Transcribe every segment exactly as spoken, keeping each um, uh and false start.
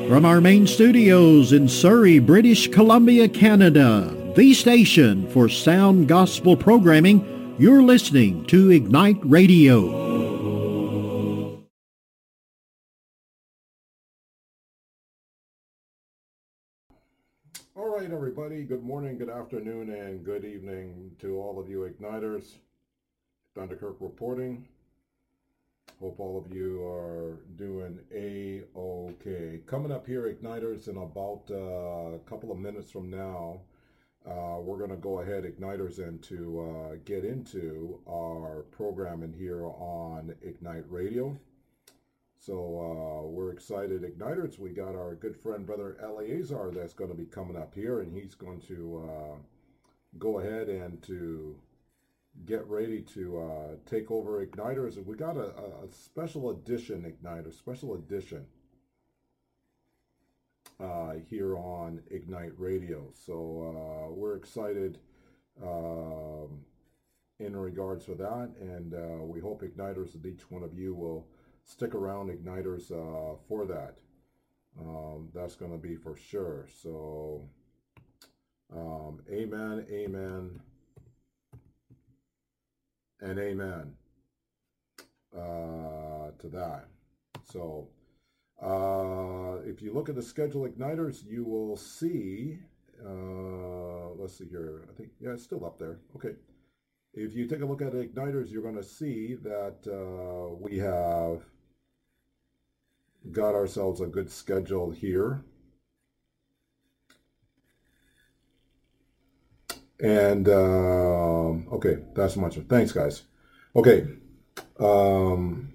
From our main studios in Surrey, British Columbia, Canada, the station for sound gospel programming, you're listening to Ignite Radio. All right, everybody. Good morning, good afternoon, and good evening to all of you Igniters. Thunderkirk reporting. Hope all of you are doing A-okay. Coming up here, Igniters, in about uh, a couple of minutes from now, uh, we're going to go ahead, Igniters, and to uh, get into our programming here on Ignite Radio. So uh, we're excited, Igniters. We got our good friend, Brother Eleazar, that's going to be coming up here, and he's going to uh, go ahead and to get ready to uh, take over Igniters. We got a, a special edition Igniter, special edition uh, here on Ignite Radio. So uh, we're excited um, in regards to that, and uh, we hope Igniters, that each one of you will stick around, Igniters, uh, for that. Um, that's going to be for sure. So um, amen, amen, and amen uh, to that. So uh, if you look at the schedule, Igniters, you will see, uh, let's see here, I think, yeah, it's still up there. Okay. If you take a look at Igniters, you're going to see that uh, we have got ourselves a good schedule here. And, um, okay, that's much. Thanks, guys. Okay. Um,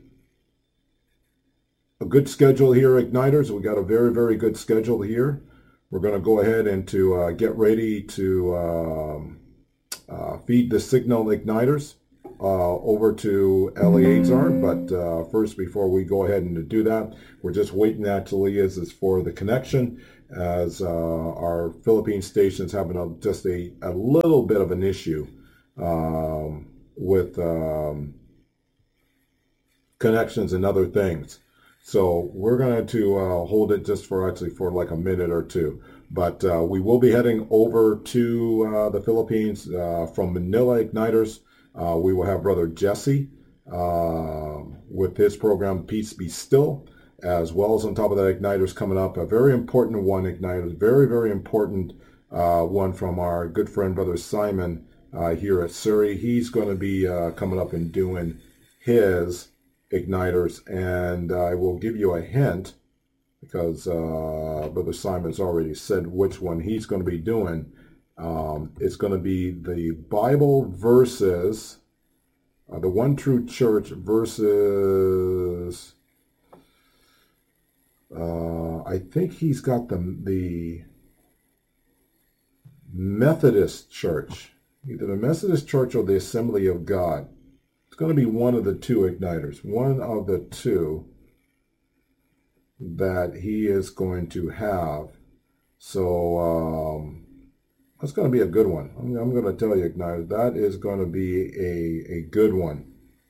a good schedule here, Igniters. We got a very, very good schedule here. We're going to go ahead and to uh, get ready to um, uh, feed the signal, Igniters, uh, over to Eleazar. But uh, first, before we go ahead and do that, we're just waiting actually is, is for the connection, as uh, our Philippine station's having a, just a, a little bit of an issue um, with um, connections and other things. So we're going to uh, hold it just for actually for like a minute or two. But uh, we will be heading over to uh, the Philippines uh, from Manila, Igniters. Uh, we will have Brother Jesse uh, with his program, Peace Be Still, as well as on top of that, Igniters coming up, a very important one, Igniters, very, very important uh, one from our good friend, Brother Simon, uh, here at Surrey. He's going to be uh, coming up and doing his Igniters, and I will give you a hint, because uh, Brother Simon's already said which one he's going to be doing. Um, it's going to be the Bible versus uh, the One True Church versus... Uh, I think he's got the the Methodist Church, either the Methodist Church or the Assembly of God. It's going to be one of the two, Igniters, one of the two that he is going to have. So um, that's going to be a good one. I'm, I'm going to tell you, Igniters, that is going to be a, a good one.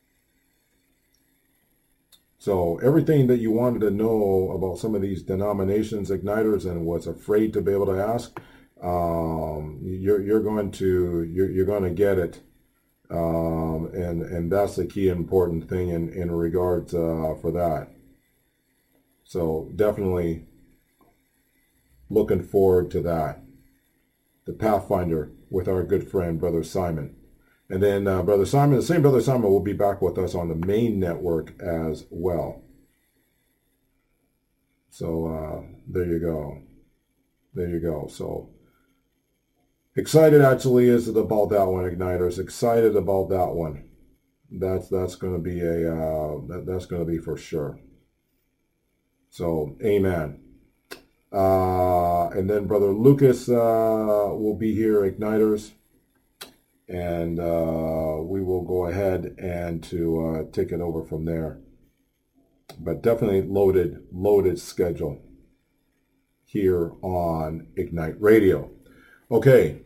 So everything that you wanted to know about some of these denominations, Igniters, and was afraid to be able to ask, um, you're you're going to you're you're going to get it, um, and and that's the key important thing in in regards uh, for that. So definitely looking forward to that. The Pathfinder with our good friend Brother Simon. And then uh, Brother Simon, the same Brother Simon, will be back with us on the main network as well. So uh, there you go. There you go. So excited actually is about that one, Igniters. Excited about that one. That's that's going to be a uh, that, that's going to be for sure. So amen. Uh, and then Brother Lucas uh, will be here, Igniters. And uh, we will go ahead and to uh, take it over from there. But definitely loaded, loaded schedule here on Ignite Radio. Okay.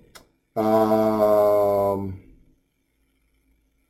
Um,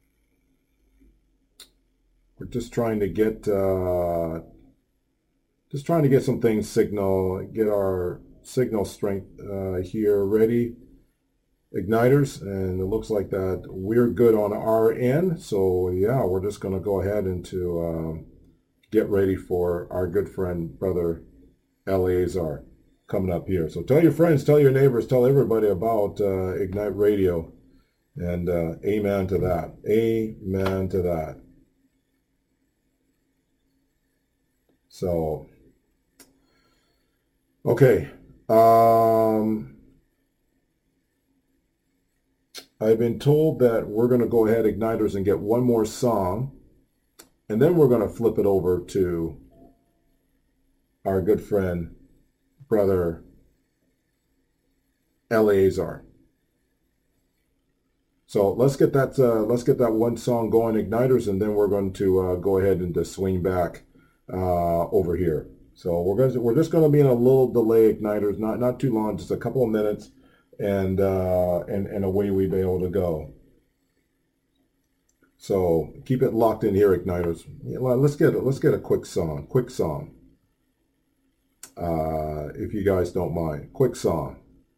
we're just trying to get uh, just trying to get some things signal, get our signal strength uh, here ready. Igniters, and it looks like that we're good on our end. So yeah, we're just going to go ahead and to um, get ready for our good friend, Brother Eleazar, coming up here. So tell your friends, tell your neighbors, tell everybody about uh, Ignite Radio, and uh, amen to that. Amen to that. So, okay. Um... I've been told that we're going to go ahead, Igniters, and get one more song, and then we're going to flip it over to our good friend, Brother Eleazar. So let's get that uh, let's get that one song going, Igniters, and then we're going to uh, go ahead and just swing back uh, over here. So we're going to, we're just going to be in a little delay, Igniters, not not too long, just a couple of minutes. And, uh, and and away we be able to go. So keep it locked in here, Igniters. Let's get let's get a quick song, quick song. Uh, if you guys don't mind, quick song.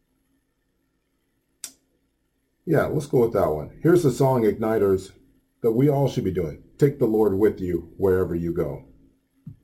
Yeah, let's go with that one. Here's the song, Igniters, that we all should be doing. Take the Lord with you wherever you go.